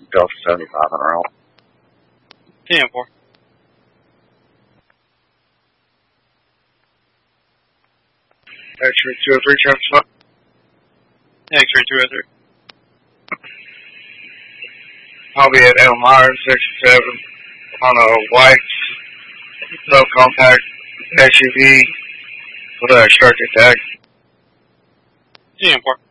Delta 75 on our own. 10-4. X-ray 203, Travis Scott. X-ray 203. I'll be at Elmira, Section 7, on a white subcompact SUV with a extracted tag. 10-4.